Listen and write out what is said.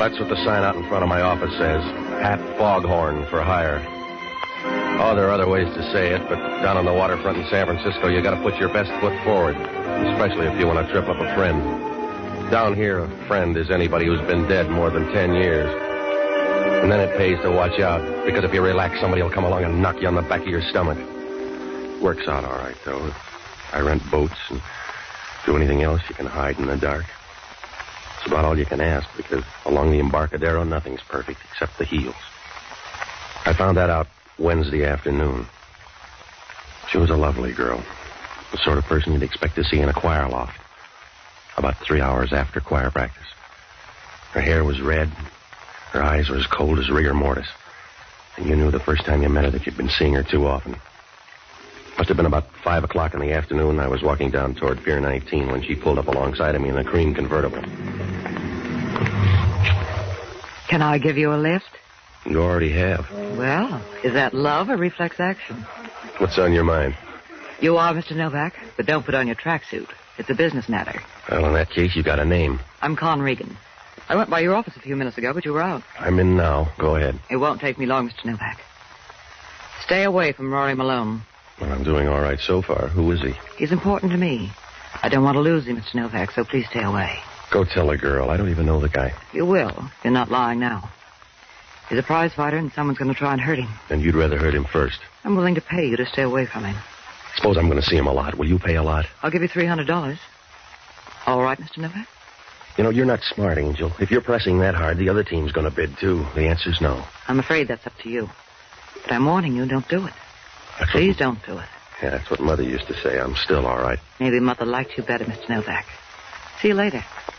That's what the sign out in front of my office says. Pat Foghorn for hire. Oh, there are other ways to say it, but down on the waterfront in San Francisco, you got to put your best foot forward, especially if you want to trip up a friend. Down here, a friend is anybody who's been dead more than 10 years. And then it pays to watch out, because if you relax, somebody will come along and knock you on the back of your stomach. Works out all right, though. I rent boats and do anything else you can hide in the dark. It's about all you can ask, because along the Embarcadero, nothing's perfect except the heels. I found that out Wednesday afternoon. She was a lovely girl. The sort of person you'd expect to see in a choir loft. About 3 hours after choir practice. Her hair was red. Her eyes were as cold as rigor mortis. And you knew the first time you met her that you'd been seeing her too often. Must have been about 5 o'clock in the afternoon. I was walking down toward Pier 19 when she pulled up alongside of me in a cream convertible. Can I give you a lift? You already have. Well, is that love or reflex action? What's on your mind? You are Mr. Novak, but don't put on your tracksuit. It's a business matter. Well, in that case, you got a name. I'm Con Regan. I went by your office a few minutes ago, but you were out. I'm in now. Go ahead. It won't take me long, Mr. Novak. Stay away from Rory Malone. Well, I'm doing all right so far. Who is he? He's important to me. I don't want to lose him, Mr. Novak, so please stay away. Go tell a girl. I don't even know the guy. You will. You're not lying now. He's a prize fighter, and someone's going to try and hurt him. And you'd rather hurt him first. I'm willing to pay you to stay away from him. Suppose I'm going to see him a lot. Will you pay a lot? I'll give you $300. All right, Mr. Novak? You know, you're not smart, Angel. If you're pressing that hard, the other team's going to bid, too. The answer's no. I'm afraid that's up to you. But I'm warning you, don't do it. Please don't do it. Yeah, that's what Mother used to say. I'm still all right. Maybe Mother liked you better, Mr. Novak. See you later.